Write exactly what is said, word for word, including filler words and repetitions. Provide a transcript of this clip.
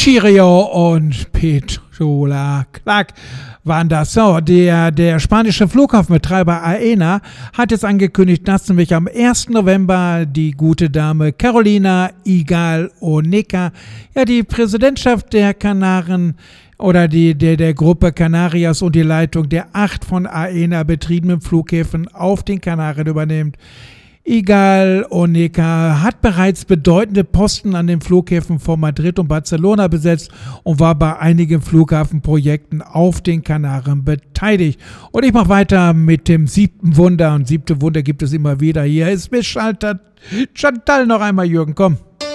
Cheerio und Petrola Clark waren das. So, der, der spanische Flughafenbetreiber Aena hat jetzt angekündigt, dass nämlich am ersten November die gute Dame Carolina Igal Oneca ja die Präsidentschaft der Kanaren oder die, der, der Gruppe Canarias und die Leitung der acht von Aena betriebenen Flughäfen auf den Kanaren übernimmt. Igal Oneca hat bereits bedeutende Posten an den Flughäfen von Madrid und Barcelona besetzt und war bei einigen Flughafenprojekten auf den Kanaren beteiligt. Und ich mache weiter mit dem siebten Wunder. Und siebte Wunder gibt es immer wieder. Hier ist Miss Chantal, Chantal noch einmal, Jürgen, komm.